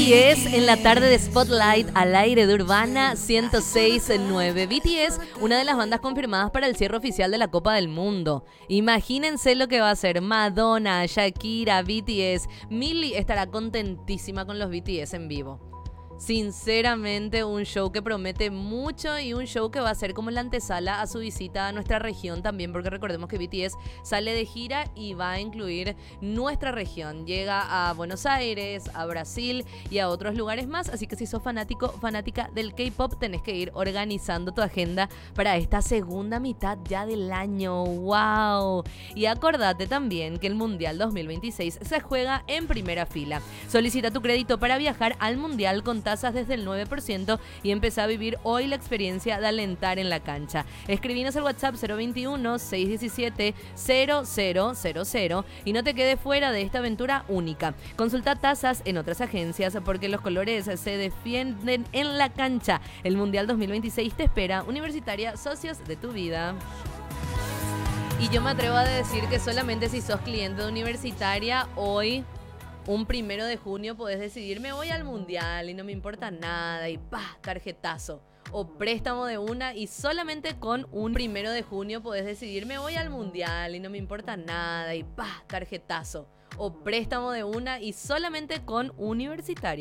BTS en la tarde de Spotlight al aire de Urbana 106.9. BTS, una de las bandas confirmadas para el cierre oficial de la Copa del Mundo. Imagínense lo que va a hacer Madonna, Shakira, BTS. Millie estará contentísima con los BTS en vivo. Sinceramente, un show que promete mucho y un show que va a ser como la antesala a su visita a nuestra región también, porque recordemos que BTS sale de gira y va a incluir nuestra región. Llega a Buenos Aires, a Brasil y a otros lugares más, así que si sos fanática del K-pop, tenés que ir organizando tu agenda para esta segunda mitad ya del año. ¡Wow! Y acordate también que el Mundial 2026 se juega en primera fila. Solicita tu crédito para viajar al Mundial con tasas desde el 9% y empezá a vivir hoy la experiencia de alentar en la cancha. Escribinos al WhatsApp 021-617-0000 y no te quedes fuera de esta aventura única. Consulta tasas en otras agencias porque los colores se defienden en la cancha. El Mundial 2026 te espera. Universitaria, socios de tu vida. Y yo me atrevo a decir que solamente si sos cliente de Universitaria, hoy, un 1 de junio, podés decidir, me voy al Mundial y no me importa nada y tarjetazo. O préstamo de una y solamente con un 1 de junio podés decidir, me voy al Mundial y no me importa nada y tarjetazo. O préstamo de una y solamente con Universitaria.